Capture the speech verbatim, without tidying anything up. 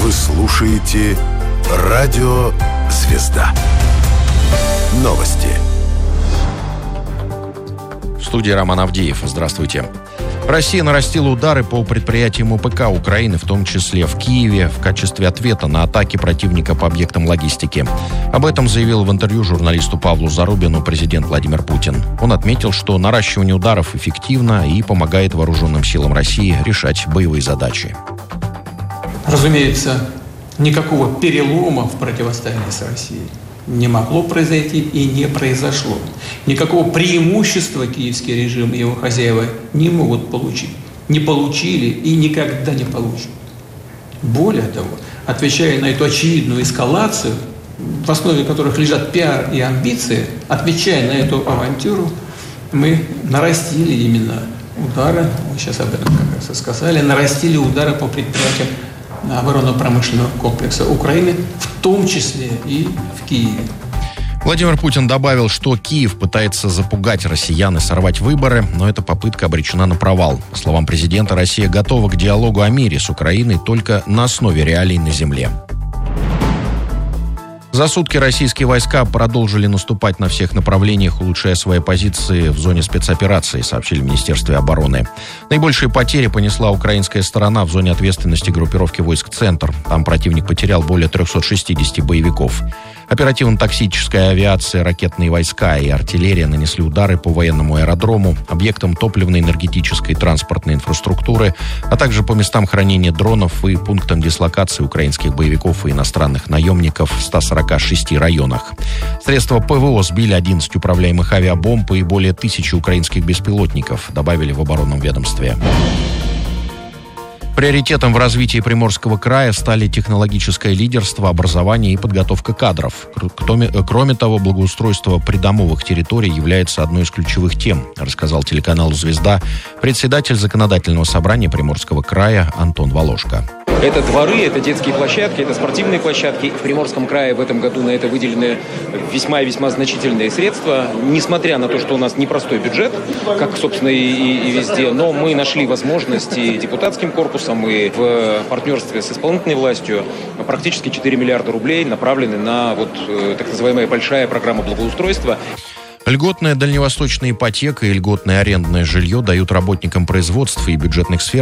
Вы слушаете Радио Звезда. Новости. В студии Роман Авдеев. Здравствуйте. Россия нарастила удары по предприятиям ОПК Украины, в том числе в Киеве, в качестве ответа на атаки противника по объектам логистики. Об этом заявил в интервью журналисту Павлу Зарубину президент Владимир Путин. Он отметил, что наращивание ударов эффективно и помогает вооруженным силам России решать боевые задачи. Разумеется, никакого перелома в противостоянии с Россией не могло произойти и не произошло. Никакого преимущества киевский режим и его хозяева не могут получить. Не получили и никогда не получат. Более того, отвечая на эту очевидную эскалацию, в основе которых лежат пиар и амбиции, отвечая на эту авантюру, мы нарастили именно удары, мы сейчас об этом как раз и сказали, нарастили удары по предприятиям оборонно-промышленного комплекса Украины, в том числе и в Киеве. Владимир Путин добавил, что Киев пытается запугать россиян и сорвать выборы, но эта попытка обречена на провал. По словам президента, Россия готова к диалогу о мире с Украиной только на основе реалий на земле. За сутки российские войска продолжили наступать на всех направлениях, улучшая свои позиции в зоне спецоперации, сообщили в Министерстве обороны. Наибольшие потери понесла украинская сторона в зоне ответственности группировки войск «Центр». Там противник потерял более триста шестьдесят боевиков. Оперативно-тактическая авиация, ракетные войска и артиллерия нанесли удары по военному аэродрому, объектам топливно-энергетической и транспортной инфраструктуры, а также по местам хранения дронов и пунктам дислокации украинских боевиков и иностранных наемников в ста сорока шести районах. Средства ПВО сбили одиннадцать управляемых авиабомб и более тысячи украинских беспилотников, добавили в оборонном ведомстве. Приоритетом в развитии Приморского края стали технологическое лидерство, образование и подготовка кадров. Кроме того, благоустройство придомовых территорий является одной из ключевых тем, рассказал телеканалу «Звезда» председатель законодательного собрания Приморского края Антон Волошко. Это дворы, это детские площадки, это спортивные площадки. В Приморском крае в этом году на это выделены весьма и весьма значительные средства. Несмотря на то, что у нас непростой бюджет, как, собственно, и, и везде, но мы нашли возможности депутатским корпусом и в партнерстве с исполнительной властью практически четыре миллиарда рублей направлены на вот так называемая большая программа благоустройства. Льготная дальневосточная ипотека и льготное арендное жилье дают работникам производства и бюджетных сфер